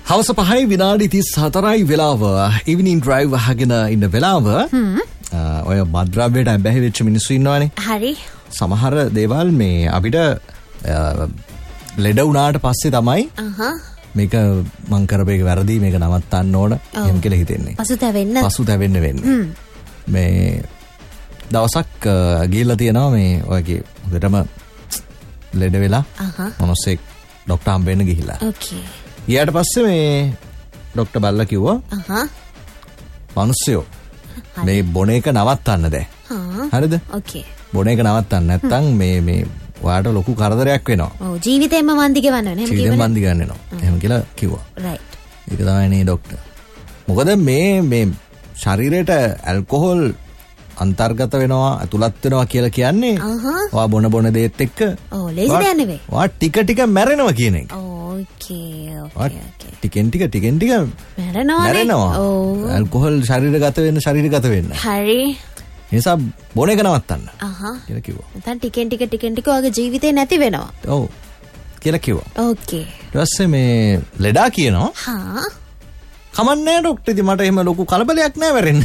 හවස 5 විනාඩි 34යි වෙලාව. ඉවිනිං ඩ්‍රයිව් අහගෙන ඉන්න වෙලාව. ඔය මද්ද්‍රව්‍යයට බැහැ වෙච්ච මිනිස්සු ඉන්නවනේ. හරි. සමහර දේවල් මේ අපිට ලෙඩ වුණාට පස්සේ තමයි මේක මං කරපේක වැරදි මේක නවත්තන්න ඕන එහෙම කියලා හිතෙන්නේ. පසුතැවෙන්න වෙන්නේ. මේ දවසක් ගිහිල්ලා තියෙනවා මේ ඔයගේ හොඳටම ලෙඩ වෙලා මොනසෙක් ડોක්ටර් හම්බෙන්න ගිහිල්ලා. ඕකේ. ඊට පස්සේ මේ ડોක්ටර් බල්ලා කිව්වා මිනිස්සුયો මේ බොන එක නවත්තන්න දැන්. හරිද? ඕකේ. බොන එක නවත්තන්න නැත්නම් මේ ඔයාට ලොකු කරදරයක් වෙනවා. ඔව් ජීවිතේම වන්දි ගවන්න ඕනේ. ජීවිතේම වන්දි ගන්න වෙනවා. එහෙම කියලා කිව්වා. රයිට්. ඒක තමයි නේ ડોක්ටර්. මොකද මේ ශරීරයට ඇල්කොහොල් අන්තර්ගත වෙනවා ඇතුළත් වෙනවා කියලා කියන්නේ ඔයා බොන දේත් එක්ක ඔව් ලේසි දෙයක් නෙවෙයි. ඔයා ටික මැරෙනවා කියන එක. ඕකේ. ටිකෙන් ටික මැරෙනවා. ඔව්. ඇල්කොහොල් ශරීරගත වෙන්න. හරි. නිසා බොන එක නවත්තන්න. කියලා කිව්වා. නැත්නම් ටිකෙන් ටික ඔයාගේ ජීවිතේ නැති වෙනවා. ඔව්. කියලා කිව්වා. ඕකේ. ඊට පස්සේ මේ ලෙඩා කියනවා. කමන්නේ ડોක්ටර් ඉතින් මට එහෙම ලොකු කලබලයක් නෑ වෙරෙන්න.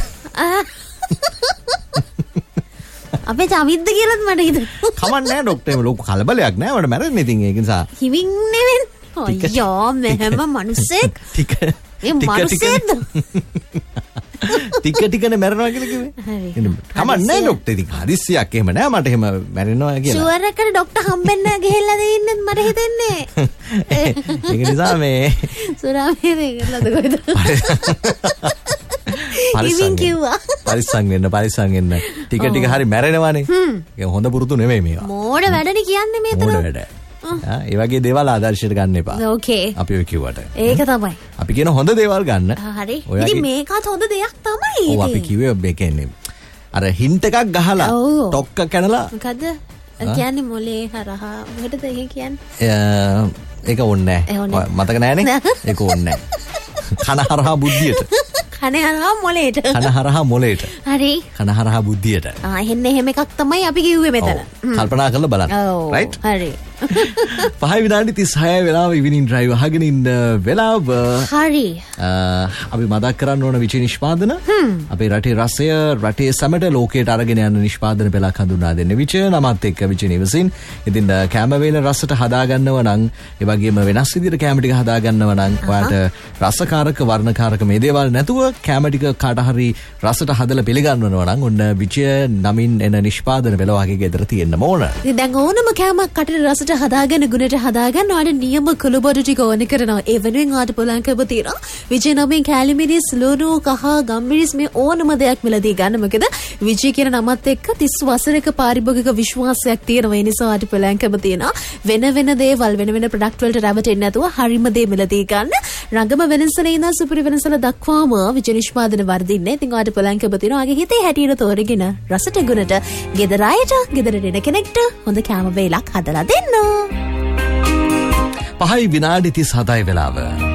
අපේ චවිද්ද කියලාත් මට හිතුණා. කමන්නේ ડોක්ටර් එහෙම ලොකු කලබලයක් නෑ වඩ මැරෙන්නේ ඉතින් ඒක නිසා. හිමින් නෙවෙයි. අයියෝ මෙහෙම මිනිස්සෙක්. ටික ටිකනේ මැරෙනවා කියලා කිව්වේ. හරි. කමන්නේ ડોක්ටර් ඉතින් හදිස්සියක් එහෙම නෑ මට එහෙම මැරෙනවා කියලා. ෂුවර් එකට ડોක්ටර් හම්බෙන්න ගිහිල්ලා දෙන්නේ මට හිතෙන්නේ. ඒක නිසා මේ සුරාමේරේ ගිහලාද කොහෙද? පරිස්සම් වෙන්න ටික හරි මැරෙනවානේ. ඒක හොඳ පුරුදු නෙමෙයි මේවා. මෝඩ වැඩනේ කියන්නේ මේතන. මෝඩ වැඩ. ඒ වගේ දේවල් ආදර්ශයට ගන්න එපා. ඕකේ. අපි ඔය කිව්වට. ඒක තමයි. අපි කියන හොඳ දේවල් ගන්න. හරි. ඉතින් මේකත් හොඳ දෙයක් තමයි. ඔව් අපි කිව්වේ මේ කියන්නේ අර හින්ට් එකක් ගහලා ටොක්ක කනලා. මොකද? කියන්නේ මොලේ හරහා මොකටද ඒක කියන්නේ? ඒක ඕනේ නැහැ. මතක නැහනේ. ඒක ඕනේ නැහැ. කන හරහා බුද්ධියට. කනහරහා මොලේට. හරි. කනහරහා බුද්ධියට. එහෙම එකක් තමයි අපි කිව්වේ මෙතන. කල්පනා කරලා බලන්න. රයිට්? හරි. 5 විනාඩි 36 වෙලාව ඉවිනිං ඩ්‍රයිව් අහගෙන ඉන්න වෙලාව. හරි. අපි මතක් කරන්න ඕන විචේ නිෂ්පාදන. අපේ රටේ රසය රටේ සැමට ලෝකයට අරගෙන යන නිෂ්පාදන පෙළක් හඳුන්වා දෙන්න විචේ නමත් එක්ක විචේ නිවසින්. ඉතින් කැම වේල රසට හදා ගන්නව නම් ඒ වගේම වෙනස් විදිහට කැම ටික හදා ගන්නව නම් ඔයාට රසකාරක වර්ණකාරක මේ දේවල් නැතුව කැම ටික කාට හරි රසට හදලා පිළිගන්නවනවා නම් ඔන්න විචේ නමින් එන නිෂ්පාදන පෙළ වගේ ගෙදර තියෙන්න ඕන. ඉතින් දැන් ඕනම කැමක් කටට රසට හදාගෙන ගුණට හදාගන්න ඔයාලට නියම කුළුබඩු ටික ඕන කරනවා. ඒ වෙනුවෙන් ඔයාලට පුළුවන්කම තියෙනවා විජේ නමින් කැලිමිරිස් ලුණු කහ ගම්මිරිස් මේ ඕනම දෙයක් මිලදී ගන්න. මොකද විජේ කියන නමත් එක්ක 30 වසරක පාරිභෝගික විශ්වාසයක් තියෙනවා. ඒ නිසා ඔයාලට පුළුවන්කම තියෙනවා වෙන දේවල් වෙන ප්‍රොඩක්ට් වලට රැවටෙන්නේ නැතුව හරිම දේ මිලදී ගන්න. රංගම වෙනසනේ ඉඳන් සුපිරි වෙනසල දක්වාම විජේ නිෂ්පාදන වර්ධින්නේ. ඉතින් ඔයාලට පුළුවන්කම තියෙනවා ඔයාගේ හිතේ හැටියට තෝරගෙන රසට ගුණට ගෙදර අයට ගෙදර දෙන කෙනෙක්ට හොඳ කැම වේලක් හදලා දෙන්න. 5 විනාඩි 37 වෙලාව.